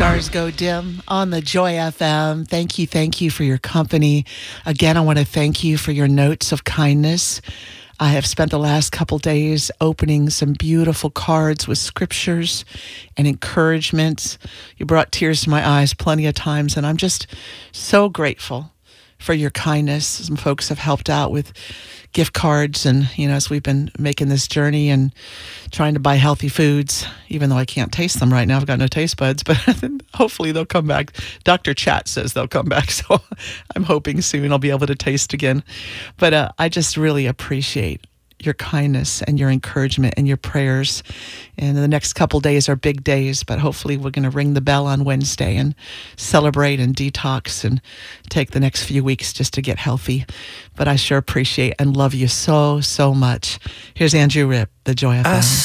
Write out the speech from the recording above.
Stars go dim on the Joy FM. Thank you for your company. Again, I want to thank you for your notes of kindness. I have spent the last couple days opening some beautiful cards with scriptures and encouragements. You brought tears to my eyes plenty of times, and I'm just so grateful for your kindness. Some folks have helped out with gift cards, and as we've been making this journey and trying to buy healthy foods, even though I can't taste them right now, I've got no taste buds, but hopefully they'll come back. Dr. Chat says they'll come back, so I'm hoping soon I'll be able to taste again. But I just really appreciate your kindness and your encouragement and your prayers. And the next couple days are big days, but hopefully we're going to ring the bell on Wednesday and celebrate and detox and take the next few weeks just to get healthy. But I sure appreciate and love you so, so much. Here's Andrew Ripp, the Joy FM.